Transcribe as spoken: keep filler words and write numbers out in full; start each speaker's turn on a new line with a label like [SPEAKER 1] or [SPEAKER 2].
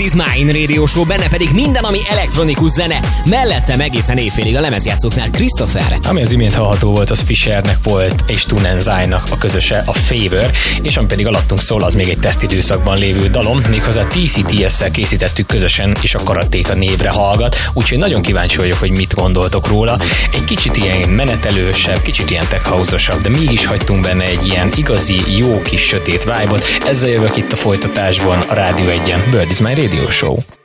[SPEAKER 1] Is Mine Radio Show, benne pedig minden, ami elektronikus zene. Mellettem egészen éjfélig a lemezjátszóknál Christopher.
[SPEAKER 2] Ami az imént hallható volt, az Fishernek volt és Tunenzai-nak a közöse, a Favor, és ami pedig alattunk szól, az még egy tesztidőszakban lévő dalom, méghozzá té cé té es-szel készítettük közösen, és a Karatéka névre hallgat, úgyhogy nagyon kíváncsi vagyok, hogy mit gondoltok róla. Egy kicsit ilyen menetelősebb, kicsit ilyen tech house-osabb, de mégis hagytunk benne egy ilyen igazi, jó kis sötét vibe-ot. Ezzel jövök itt a folytatásban a Rádió egyen. Bird is my Radio Show.